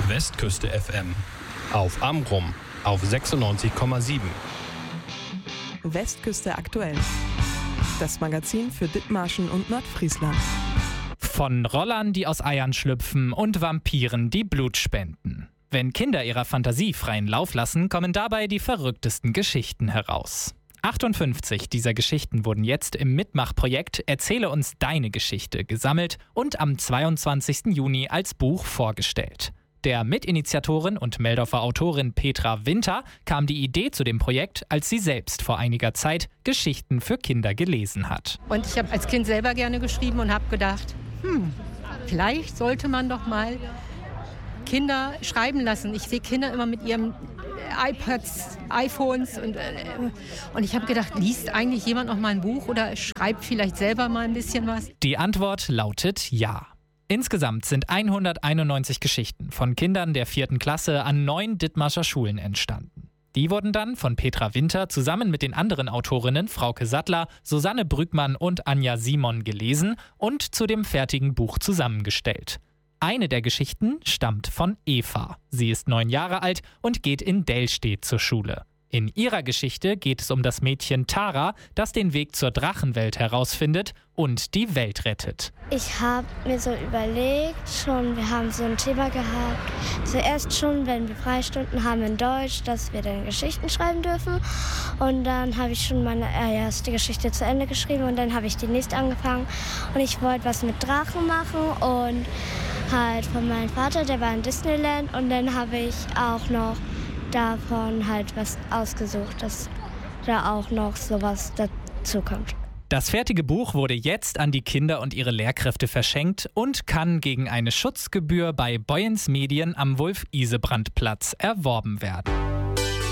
Westküste FM. Auf Amrum auf 96,7. Westküste aktuell. Das Magazin für Dithmarschen und Nordfriesland. Von Rollern, die aus Eiern schlüpfen, und Vampiren, die Blut spenden. Wenn Kinder ihrer Fantasie freien Lauf lassen, kommen dabei die verrücktesten Geschichten heraus. 58 dieser Geschichten wurden jetzt im Mitmachprojekt Erzähle uns deine Geschichte gesammelt und am 22. Juni als Buch vorgestellt. Der Mitinitiatorin und Meldorfer Autorin Petra Winter kam die Idee zu dem Projekt, als sie selbst vor einiger Zeit Geschichten für Kinder gelesen hat. Und ich habe als Kind selber gerne geschrieben und habe gedacht, vielleicht sollte man doch mal Kinder schreiben lassen. Ich sehe Kinder immer mit ihren iPads, iPhones und ich habe gedacht, liest eigentlich jemand noch mal ein Buch oder schreibt vielleicht selber mal ein bisschen was? Die Antwort lautet ja. Insgesamt sind 191 Geschichten von Kindern der 4. Klasse an 9 Dithmarscher Schulen entstanden. Die wurden dann von Petra Winter zusammen mit den anderen Autorinnen Frauke Sattler, Susanne Brügmann und Anja Simon gelesen und zu dem fertigen Buch zusammengestellt. Eine der Geschichten stammt von Eva. Sie ist 9 Jahre alt und geht in Dellstedt zur Schule. In ihrer Geschichte geht es um das Mädchen Tara, das den Weg zur Drachenwelt herausfindet und die Welt rettet. Ich habe mir so überlegt, wir haben so ein Thema gehabt. Zuerst schon, wenn wir Freistunden haben in Deutsch, dass wir dann Geschichten schreiben dürfen. Und dann habe ich schon meine erste Geschichte zu Ende geschrieben und dann habe ich die nächste angefangen. Und ich wollte was mit Drachen machen und halt von meinem Vater, der war in Disneyland. Und dann habe ich auch noch davon halt was ausgesucht, dass da auch noch sowas dazu kommt. Das fertige Buch wurde jetzt an die Kinder und ihre Lehrkräfte verschenkt und kann gegen eine Schutzgebühr bei Boyens Medien am Wulf-Isebrand-Platz erworben werden.